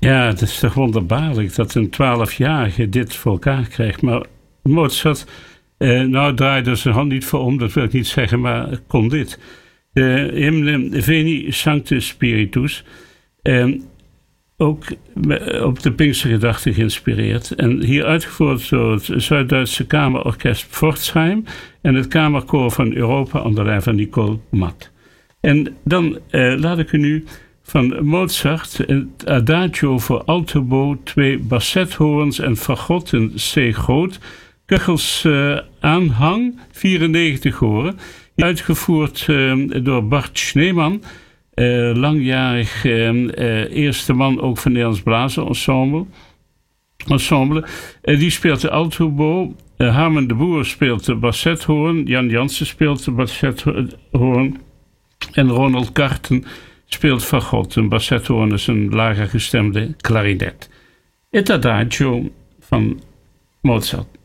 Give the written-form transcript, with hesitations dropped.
Ja, het is toch wonderbaarlijk dat een 12-jarige dit voor elkaar krijgt. Maar Mozart, draaide zijn hand niet voor om, dat wil ik niet zeggen, maar kon dit. De hymne Veni Sancte Spiritus, ook op de Pinkstergedachte geïnspireerd. En hier uitgevoerd door het Zuid-Duitse Kamerorkest Pforzheim en het Kamerkoor van Europa onder leiding van Nicole Matt. En dan laat ik u nu van Mozart het Adagio voor altobo, 2 bassethoorns en fagot in C groot, Köchels aanhang 94 horen, uitgevoerd door Bart Schneeman, langjarig eerste man ook van Nederlands Blazenensemble. Die speelt de altobo, Harmen de Boer speelt de bassethoorn, Jan Jansen speelt de bassethoorn en Ronald Karten speelt fagot. Een bassethoorn is een lager gestemde klarinet. Het Adagio van Mozart.